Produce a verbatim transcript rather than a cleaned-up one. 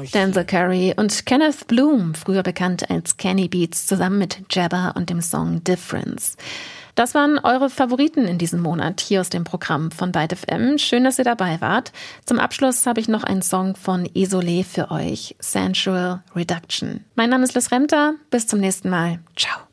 Denzel Curry und Kenneth Bloom, früher bekannt als Kenny Beats, zusammen mit Jabba und dem Song Difference. Das waren eure Favoriten in diesem Monat hier aus dem Programm von Byte F M. Schön, dass ihr dabei wart. Zum Abschluss habe ich noch einen Song von Isolé für euch, Sensual Reduction. Mein Name ist Liz Remter. Bis zum nächsten Mal. Ciao.